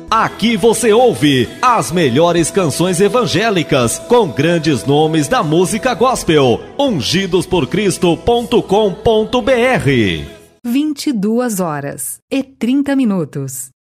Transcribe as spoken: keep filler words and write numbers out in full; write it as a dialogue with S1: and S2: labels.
S1: Aqui você ouve as melhores canções evangélicas com grandes nomes da música gospel. ungidos por cristo ponto com ponto br.
S2: vinte e duas horas e trinta minutos.